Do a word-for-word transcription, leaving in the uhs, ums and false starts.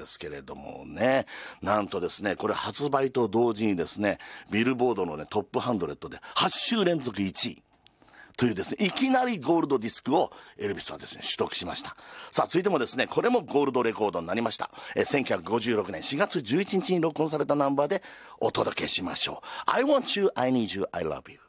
ですけれどもね、なんとですね、これ発売と同時にですね、ビルボードのね、トップハンドレッドではちしゅう連続いちい。というですね、いきなりゴールドディスクをエルビスはですね、取得しました。さあ、続いてもですね、これもゴールドレコードになりました。えー、せんきゅうひゃくごじゅうろくねんしがつじゅういちにちに録音されたナンバーでお届けしましょう。I want you, I need you, I love you。